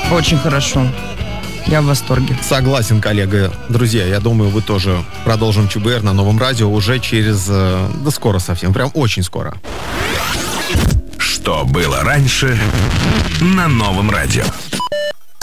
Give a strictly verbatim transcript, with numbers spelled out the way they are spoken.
Очень хорошо. Я в восторге. Согласен, коллега. Друзья, я думаю, вы тоже продолжим ЧБР на новом радио уже через... Да скоро совсем, прям очень скоро. Что было раньше на новом радио.